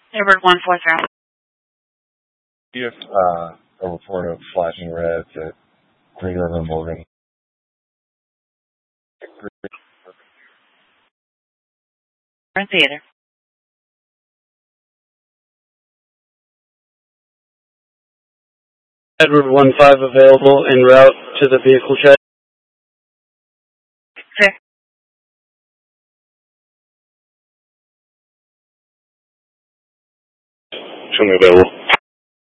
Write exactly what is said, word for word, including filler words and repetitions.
Edward one four zero. If uh, a report of flashing reds at Green River Morgan. Theater. Edward one five available en route to the vehicle shed. Clear. Show me available.